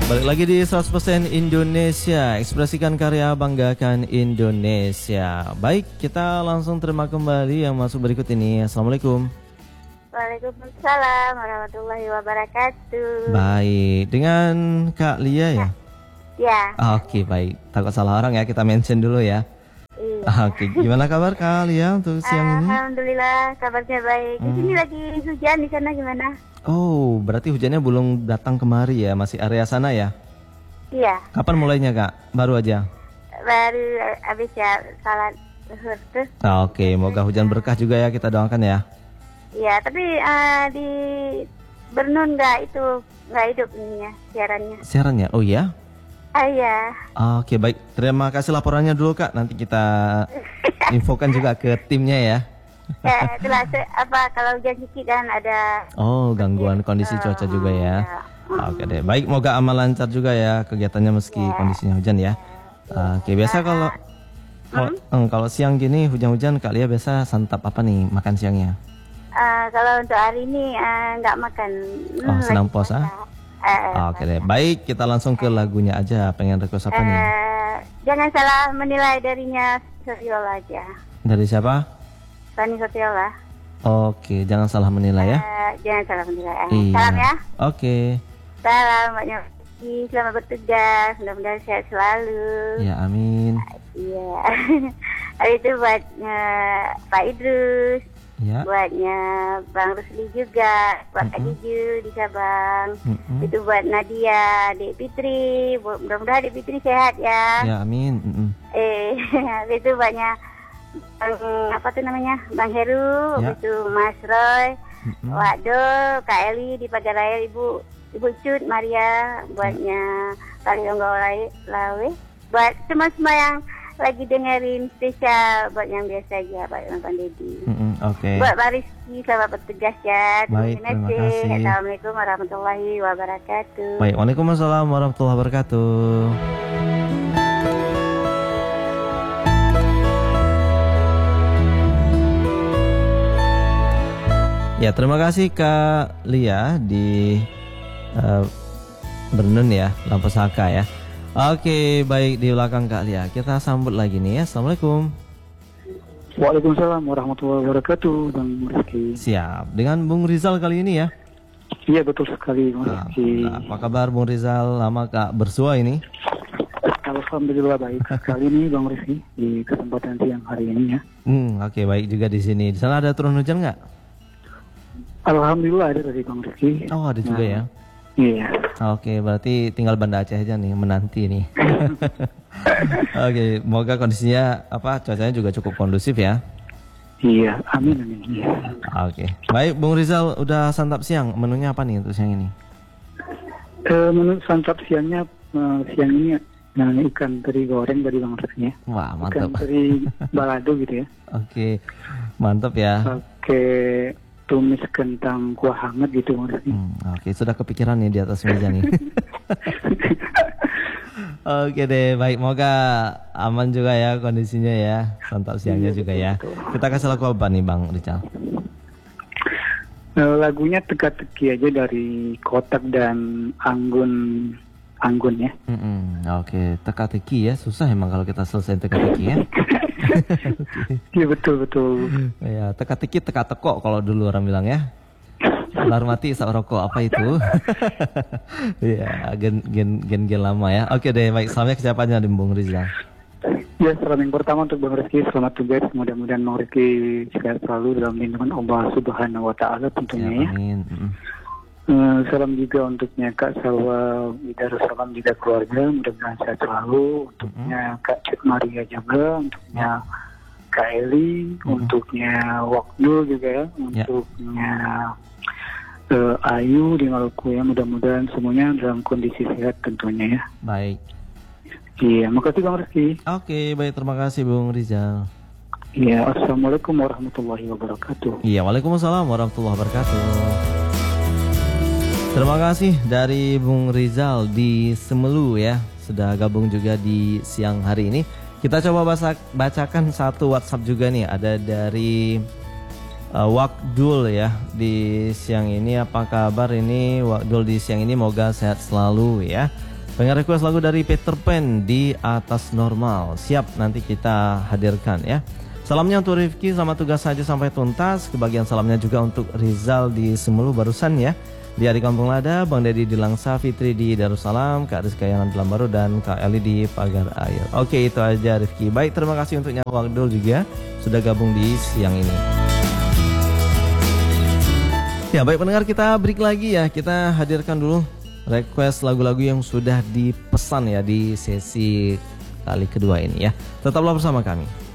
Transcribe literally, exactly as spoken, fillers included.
Balik lagi di seratus persen Indonesia, ekspresikan karya, banggakan Indonesia. Baik, kita langsung terima kembali yang masuk berikut ini. Assalamualaikum. Waalaikumsalam warahmatullahi wabarakatuh. Baik, dengan Kak Lia ya? Ya. Oke, baik. Takut salah orang ya, kita mention dulu ya. Iya. Oke, gimana kabar Kak Lia untuk siang ini? Alhamdulillah, kabarnya baik. Di sini lagi hujan, di sana gimana? Oh, berarti hujannya belum datang kemari ya, masih area sana ya? Iya. Kapan mulainya Kak? Baru aja? Baru habis ya salat zuhur tuh. Ah, Oke, moga hujan berkah juga ya, kita doakan ya. Iya, tapi eh, di Bernun nggak itu nggak hidup ininya siarannya. Siarannya? Oh iya? Ah iya. Oke, baik. Terima kasih laporannya dulu Kak. Nanti kita infokan juga ke timnya ya. Ya, itulah se- apa kalau hujan sedikit kan ada. Oh, gangguan kondisi cuaca juga ya. Oke deh. Baik, moga amal lancar juga ya kegiatannya meski kondisinya hujan ya. Oke, biasa kalau kalau, eh, kalau siang gini hujan-hujan Kak Lia biasa santap apa nih makan siangnya? Eh, kalau untuk hari ini eh, nggak makan. Oh, Hmm, senang lagi puasa? puasa. Eh, Oke deh. Baik, kita langsung ke lagunya aja. Pengen request apa nih? eh, jangan salah menilai darinya Sotiola aja. Dari siapa? Tani Sotiola. Oke, jangan salah menilai ya. Eh, jangan salah menilai. Eh, Iya. Salam ya. Oke. Salam banyak. Selamat bertugas. Mudah-mudahan sehat selalu. Ya, amin. Iya. Hari itu buat eh, Pak Idrus. Ya. Buatnya Bang Rusli juga. Buat Kak Mm-mm. Juju di Sabang. Mm-mm. Itu buat Nadia, Dek Fitri. Mudah-mudahan Dek Fitri sehat ya. Ya, amin. Mm-mm. Eh, itu banyak Bang, apa tuh namanya, Bang Heru, Ya. itu Mas Roy, Mm-mm. Wado, Kak Eli di Pagaraya, Ibu Ibu Cut, Maria, buatnya Kali Onggol Lawe, buat semua-semua yang lagi dengerin spesial, buat yang biasa aja, buat nonton Dedi. Mm-mm, Oke. Buat Pak Rizky, selamat bertugas ya. Baik, terima kasih. Assalamualaikum warahmatullahi wabarakatuh. Baik, waalaikumsalam warahmatullahi wabarakatuh. Ya, terima kasih Kak Lia di uh, Bernun ya, Lampu Saka ya. Oke, baik, di belakang Kak Lia. Kita sambut lagi nih ya. Assalamualaikum. Waalaikumsalam warahmatullahi wabarakatuh, Bang Rizky. Siap. Dengan Bung Rizal kali ini ya. Iya betul sekali, Bang Nah, Rizky. apa kabar Bung Rizal? Lama Kak bersua ini. Alhamdulillah baik sekali nih Bang Rizky di kesempatan siang hari ini ya. Hmm, oke, baik juga di sini. Di sana ada turun hujan nggak? Alhamdulillah ada dari Bang Rizky. Oh, ada juga ya. Iya. Oke, berarti tinggal Banda Aceh aja nih menanti nih. Oke, semoga kondisinya apa cuacanya juga cukup kondusif ya. Iya, amin amin. Iya. Oke, baik Bung Rizal, udah santap siang. Menunya apa nih untuk siang ini? Eh, menurut santap siangnya eh, siang ini nah, ikan teri goreng dari Bang Rizky ya. Wah, Ikan mantap. teri balado gitu ya. Oke, mantap ya. Pakai tumis kentang kuah hangat gitu Bang Rizky. Hmm, Oke, sudah kepikiran nih di atas meja nih. Oke deh, baik. Moga aman juga ya kondisinya ya. Santap siangnya juga ya. Kita kasih lagu apa nih Bang Rizal? Eh, lagunya teka-teki aja dari Kotak dan Anggun Anggun ya. Mm-mm, Oke, teka-teki ya. Susah emang kalau kita selesai teka-teki ya. Iya betul betul. Ya, teka-teki teka-teko kalau dulu orang bilang ya. Lar mati sak rokok apa itu? Iya, gen gen gen gen lama ya. Oke deh, baik. Salamnya ke siapanya di Bung Rizal? Ya, salam yang pertama untuk Bang Rizky, selamat tugas. Mudah-mudahan Bang Rizky sehat selalu dalam lindungan Allah Subhanahu Wa Taala tentunya ya. Amin. Mm-mm. Eh, salam juga untuknya Kak Salwa Widarussalam juga keluarga, mudah-mudahan sehat selalu. Untuknya Kak Cik Maria juga, untuknya Kak Eli, untuknya Wakdul juga ya, untuknya eh, Ayu di Maluku ya, mudah-mudahan semuanya dalam kondisi sehat tentunya ya. Baik. Iya, makasih Bang Rizky. Oke, baik. Terima kasih Bung Rizal. Iya, assalamualaikum warahmatullahi wabarakatuh. Iya, waalaikumsalam warahmatullahi wabarakatuh. Terima kasih dari Bung Rizal di Semelu ya, sudah gabung juga di siang hari ini. Kita coba baca, bacakan satu WhatsApp juga nih, ada dari uh, Wakdul ya di siang ini. Apa kabar ini Wakdul di siang ini? Moga sehat selalu ya. Pengen request lagu dari Peter Pan, Di Atas Normal. Siap, nanti kita hadirkan ya. Salamnya untuk Rifki, selamat tugas saja sampai tuntas. Kebagian salamnya juga untuk Rizal di Semelu barusan ya. Dia di Kampung Lada, Bang Dedi di Langsa, Fitri di Darussalam, Kak Rizka yang di Lambaru, dan Kak Eli di Pagar Air. Oke, itu aja Rifki. Baik, terima kasih untuk Nyawa Abdul juga sudah gabung di siang ini. Ya, baik pendengar, kita break lagi ya. Kita hadirkan dulu request lagu-lagu yang sudah dipesan ya di sesi kali kedua ini ya. Tetaplah bersama kami.